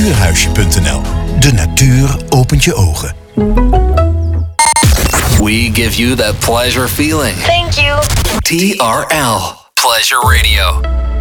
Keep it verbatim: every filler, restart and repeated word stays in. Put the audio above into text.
natuurhuisje punt n l. De natuur opent je ogen. We give you that pleasure feeling. Thank you. T R L. Pleasure Radio.